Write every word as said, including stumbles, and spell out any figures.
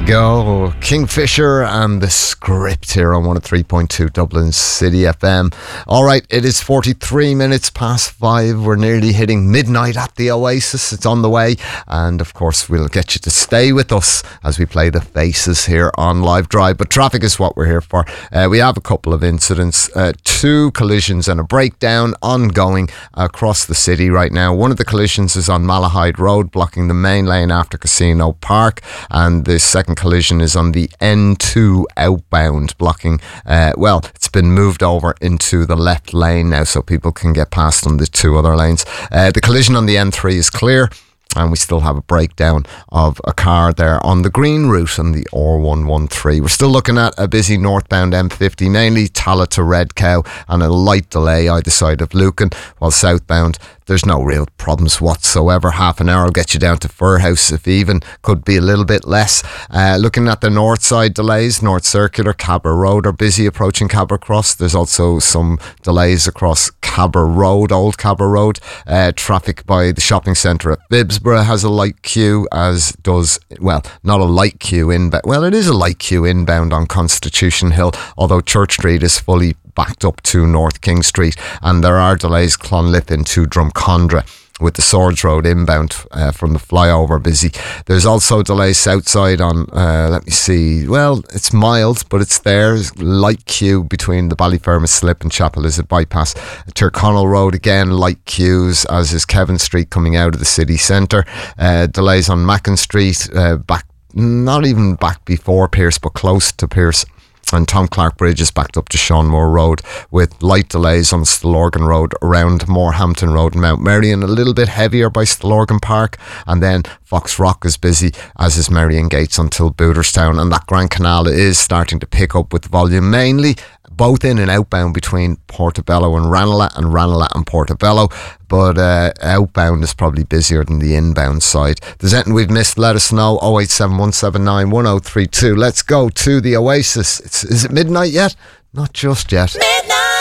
go. Kingfisher and The Script here on one oh three point two Dublin City F M. Alright, it is forty-three minutes past five. We're nearly hitting midnight at the Oasis. It's on the way. And of course, we'll get you to stay with us as we play the Faces here on Live Drive. But traffic is what we're here for. Uh, we have a couple of incidents, uh, two collisions and a breakdown ongoing across the city right now. One of the collisions is on Malahide Road, blocking the main lane after Casino Park. And the second collision is on the N two outbound, blocking, uh, well, it's been moved over into the left lane now so people can get past on the two other lanes. Uh, the collision on the N three is clear, and we still have a breakdown of a car there on the green route on the R one one three. We're still looking at a busy northbound M fifty, mainly Tallaght to Red Cow, and a light delay either side of Lucan, while southbound there's no real problems whatsoever. Half an hour will get you down to Furhouse, if even, could be a little bit less. Uh, looking at the north side delays, North Circular, Cabra Road are busy approaching Cabra Cross. There's also some delays across Cabra Road, Old Cabra Road. Uh, traffic by the shopping centre at Phibsborough has a light queue, as does, well, not a light queue inbound. Well, it is a light queue inbound on Constitution Hill, although Church Street is fully backed up to North King Street, and there are delays Clonliffe to Drumcondra with the Swords Road inbound uh, from the flyover busy. There's also delays south side on, uh, let me see, well, it's mild, but it's there. Light queue between the Ballyfermot Slip and Chapel Lizard Bypass. Tyrconnell Road, again, light queues, as is Kevin Street coming out of the city centre. Uh, delays on Mackin Street, uh, back, not even back before Pierce, but close to Pierce. And Tom Clark Bridge is backed up to Seanmore Road, with light delays on Stillorgan Road around Morehampton Road and Mount Merrion, a little bit heavier by Stillorgan Park, and then Fox Rock is busy, as is Merrion Gates until Booterstown, and that Grand Canal is starting to pick up with volume, mainly both in and outbound between Portobello and Ranelagh, and Ranelagh and Portobello, but uh, outbound is probably busier than the inbound side. If there's anything we've missed, let us know. oh eight seven one seven nine one oh three two. Let's go to the Oasis. It's, is it midnight yet? Not just yet.